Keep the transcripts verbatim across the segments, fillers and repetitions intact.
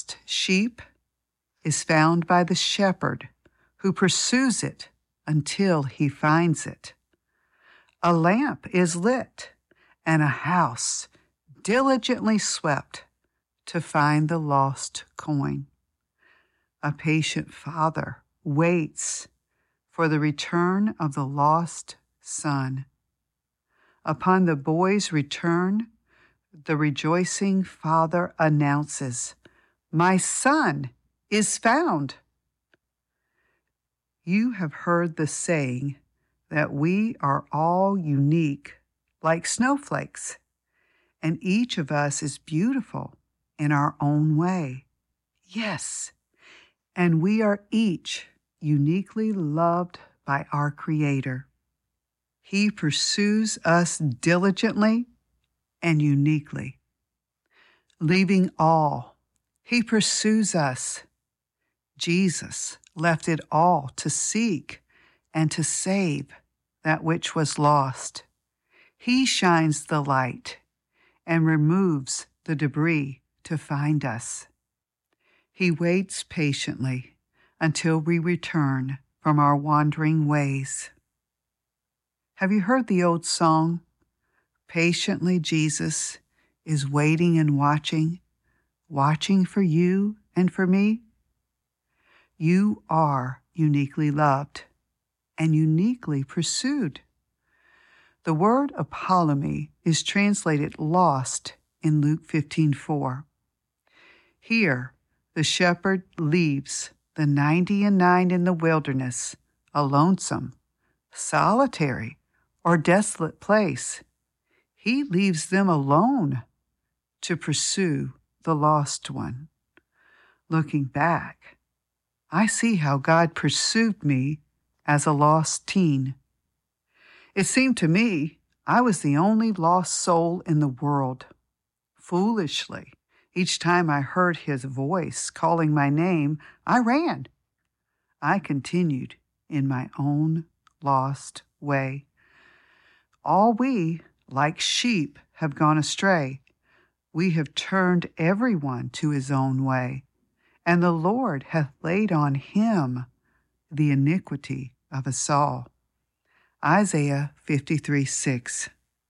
lost sheep is found by the shepherd who pursues it until he finds it. A lamp is lit and a house diligently swept to find the lost coin. A patient father waits for the return of the lost son. Upon the boy's return, the rejoicing father announces, "My son is found." You have heard the saying that we are all unique like snowflakes, and each of us is beautiful in our own way. Yes, and we are each uniquely loved by our Creator. He pursues us diligently and uniquely. Leaving all, He pursues us. Jesus left it all to seek and to save that which was lost. He shines the light and removes the debris to find us. He waits patiently until we return from our wandering ways. Have you heard the old song, "Patiently Jesus is waiting and watching, watching for you and for me"? You are uniquely loved and uniquely pursued. The word apolumi is translated lost in Luke fifteen four. Here, the shepherd leaves the ninety and nine in the wilderness, a lonesome, solitary, or desolate place. He leaves them alone to pursue the lost one. Looking back, I see how God pursued me as a lost teen. It seemed to me I was the only lost soul in the world. Foolishly, each time I heard His voice calling my name, I ran. I continued in my own lost way. All we, like sheep, have gone astray. We have turned everyone to his own way, and the Lord hath laid on Him the iniquity of us all. Isaiah fifty-three six.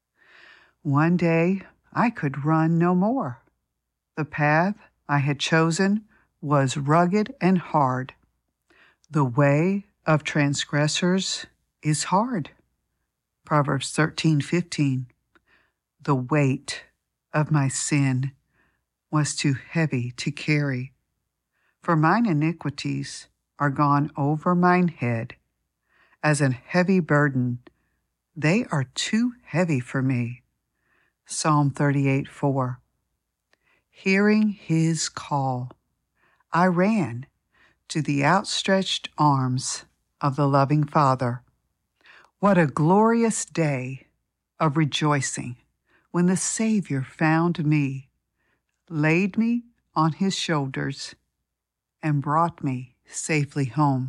One day I could run no more. The path I had chosen was rugged and hard. The way of transgressors is hard. Proverbs thirteen fifteen. The weight of my sin was too heavy to carry. For mine iniquities are gone over mine head. As an heavy burden, they are too heavy for me. Psalm thirty-eight four. Hearing His call, I ran to the outstretched arms of the loving Father. What a glorious day of rejoicing when the Savior found me, laid me on His shoulders, and brought me safely home.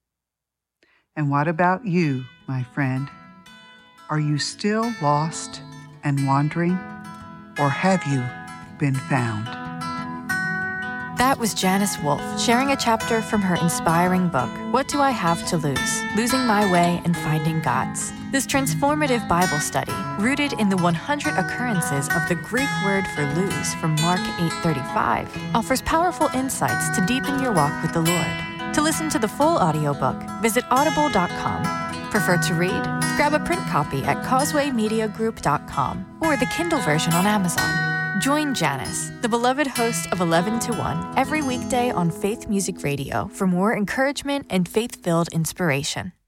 And what about you, my friend? Are you still lost and wandering, or have you been found? That was Janice Wolf sharing a chapter from her inspiring book, What Do I Have to Lose? Losing My Way and Finding God's. This transformative Bible study, rooted in the one hundred occurrences of the Greek word for lose from Mark eight thirty-five, offers powerful insights to deepen your walk with the Lord. To listen to the full audiobook, visit audible dot com. Prefer to read? Grab a print copy at causeway media group dot com or the Kindle version on Amazon. Join Janice, the beloved host of eleven to one, every weekday on Faith Music Radio for more encouragement and faith-filled inspiration.